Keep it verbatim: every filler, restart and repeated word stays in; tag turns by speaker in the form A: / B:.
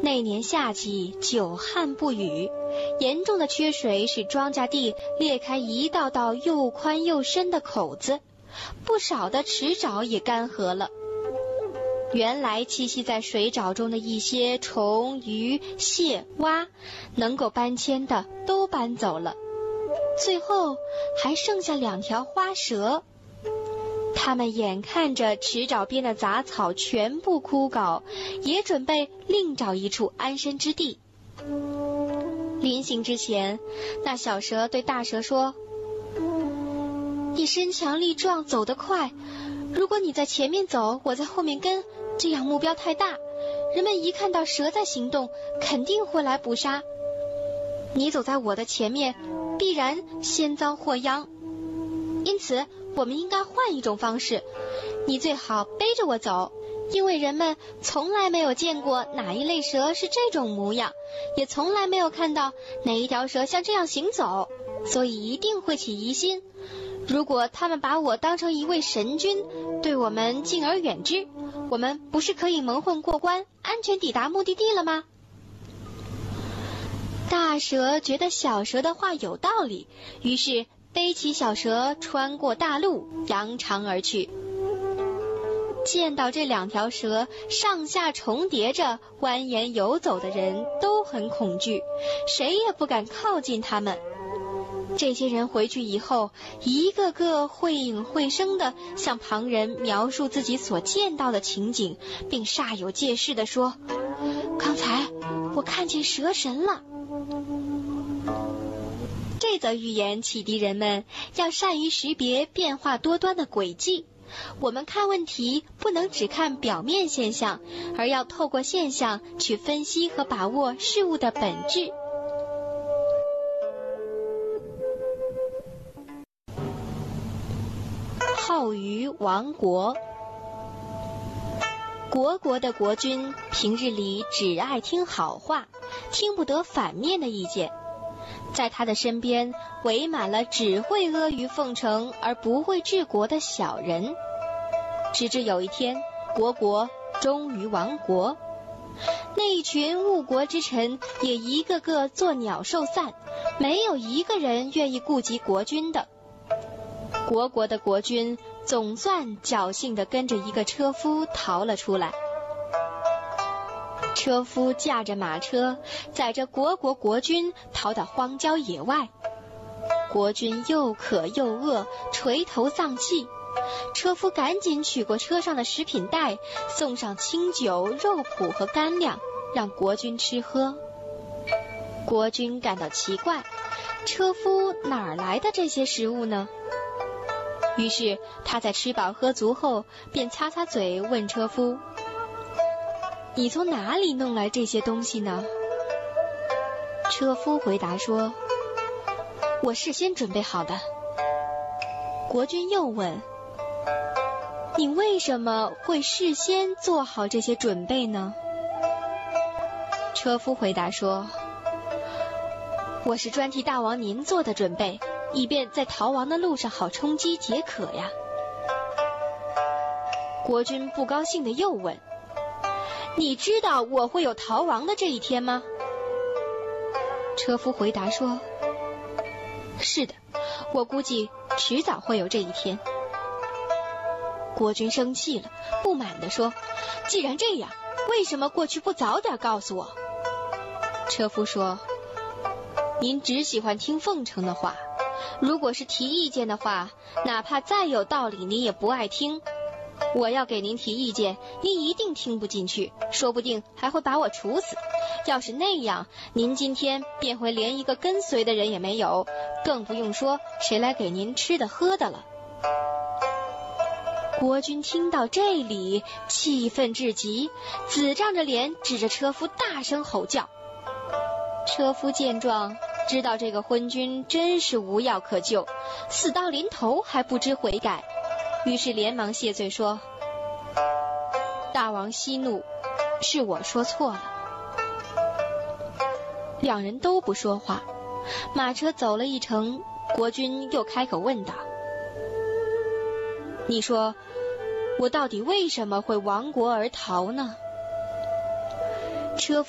A: 那年夏季久旱不雨，严重的缺水使庄稼地裂开一道道又宽又深的口子，不少的池沼也干涸了。原来栖息在水沼中的一些虫、鱼、蟹、蛙，能够搬迁的都搬走了，最后还剩下两条花蛇。它们眼看着池沼边的杂草全部枯槁，也准备另找一处安身之地。临行之前，那小蛇对大蛇说：你身强力壮，走得快，如果你在前面走，我在后面跟，这样目标太大，人们一看到蛇在行动，肯定会来捕杀。你走在我的前面，必然先遭祸殃，因此我们应该换一种方式，你最好背着我走，因为人们从来没有见过哪一类蛇是这种模样，也从来没有看到哪一条蛇像这样行走，所以一定会起疑心。如果他们把我当成一位神君，对我们敬而远之，我们不是可以蒙混过关，安全抵达目的地了吗？大蛇觉得小蛇的话有道理，于是背起小蛇穿过大路，扬长而去。见到这两条蛇上下重叠着蜿蜒游走的人都很恐惧，谁也不敢靠近他们。这些人回去以后，一个个绘影绘声地向旁人描述自己所见到的情景，并煞有介事地说：刚才我看见蛇神了。这则寓言启迪人们要善于识别变化多端的轨迹。我们看问题不能只看表面现象，而要透过现象去分析和把握事物的本质。好于亡国。国国的国君平日里只爱听好话，听不得反面的意见，在他的身边围满了只会阿谀奉承而不会治国的小人。直至有一天，国国终于亡国，那一群误国之臣也一个个作鸟兽散，没有一个人愿意顾及国君的。国国的国君总算侥幸地跟着一个车夫逃了出来。车夫驾着马车，载着国国国君逃到荒郊野外。国君又渴又饿，垂头丧气。车夫赶紧取过车上的食品袋，送上清酒、肉脯和干粮，让国君吃喝。国君感到奇怪，车夫哪儿来的这些食物呢？于是他在吃饱喝足后，便擦擦嘴问车夫：你从哪里弄来这些东西呢？车夫回答说：我事先准备好的。国君又问：你为什么会事先做好这些准备呢？车夫回答说：我是专替大王您做的准备，以便在逃亡的路上好充饥解渴呀。国君不高兴地又问：你知道我会有逃亡的这一天吗？车夫回答说：是的，我估计迟早会有这一天。国君生气了，不满地说：既然这样，为什么过去不早点告诉我？车夫说：您只喜欢听奉承的话，如果是提意见的话，哪怕再有道理您也不爱听。我要给您提意见，您一定听不进去，说不定还会把我处死。要是那样，您今天便会连一个跟随的人也没有，更不用说谁来给您吃的喝的了。国君听到这里，气愤至极，紫胀着脸指着车夫大声吼叫。车夫见状，知道这个昏君真是无药可救，死到临头还不知悔改，于是连忙谢罪说：大王息怒，是我说错了。两人都不说话，马车走了一程，国君又开口问道：你说我到底为什么会亡国而逃呢？车夫